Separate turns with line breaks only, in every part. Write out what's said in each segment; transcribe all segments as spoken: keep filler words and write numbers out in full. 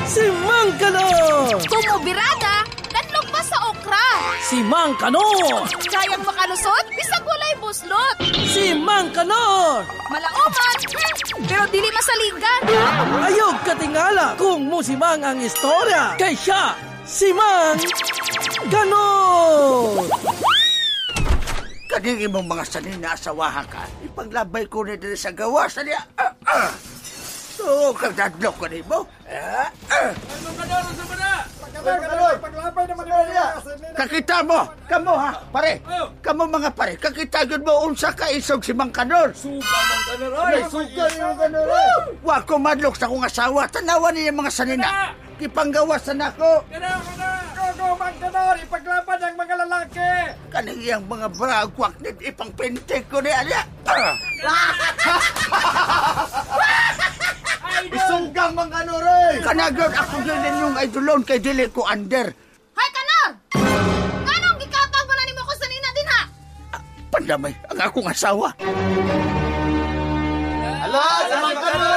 Si Mang Kanor!
Kumubirada, danlog pa sa okra.
Si Mang Kanor!
Kayang makalusot, bisag walay buslot.
Si Mang Kanor!
Malauman, pero dili masaligan.
Ayog katingala kung musimang ang istorya. Kay siya, si Mang Kanor!
Kaning imong mga sanin na asawahan ka, ipaglabay ko na din sa gawa sa niya. Ah, ah. So, kagdadlok ko mo. Ah, ah. Kakita mo, kamo ha, pare. Kamo mga pare, kakita yun mo unsa ka isog si Mang Kanor.
Suga Mang Kanor, ay.
Suga yung Kanor. Wa ko madlok sa kong asawa, tanawan niya mga sanina. Kipanggawasan ako.
Kanor, kanor. Go, Mang Kanor, ipaglaban ang mga lalaki.
Kaniyang mga bragwak nit ipangpintik ko niya niya. Ah. Isugang Mang Kanor, eh. Kanagod ako yun ninyong idolon kay dili ko under.
Hay, Kanor! Nganong gikatag ba na nimo ko sa nina din, ha?
Ah, pandamay, ang akong asawa.
Hala, sa Mang Kanor!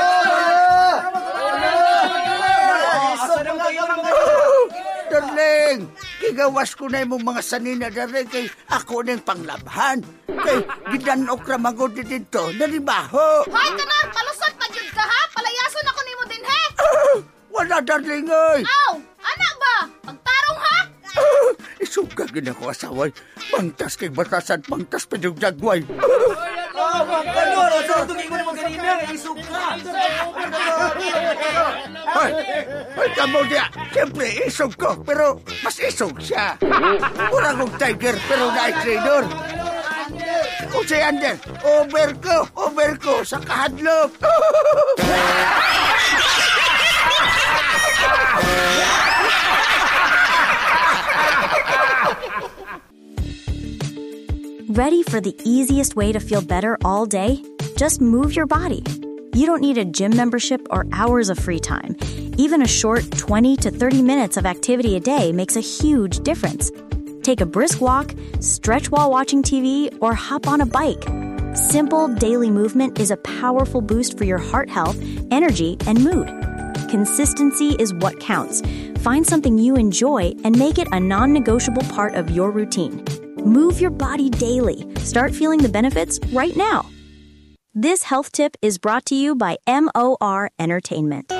Darling, kigawas ko na yung mga sanina, darling, kay ako nang panglabhan. Kay gidanok na magod dito, naribaho.
Hay, Kanor! Palusot pa jud ka, ha? Palayason ako nimo din, he?
Ah, wala, darling, ay.
Aw! Anak ba? Pagtarong, ha?
Ah, isuga gina ko asaway. Pangtas kay batasan, pangtas pedugjagway.
Oh, Mang Kanor, sa tungin mo naman ganina, isog ka.
Ay, ay, kamo dia. Siyempre, isog ko, pero mas isog siya. Kurang kong tiger, pero night trainer. O si Ander, over ko, over ko sa kahadlok.
Ready for the easiest way to feel better all day? Just move your body. You don't need a gym membership or hours of free time. Even a short twenty to thirty minutes of activity a day makes a huge difference. Take a brisk walk, stretch while watching T V, or hop on a bike. Simple daily movement is a powerful boost for your heart health, energy, and mood. Consistency is what counts. Find something you enjoy and make it a non-negotiable part of your routine. Move your body daily. Start feeling the benefits right now. This health tip is brought to you by M O R Entertainment.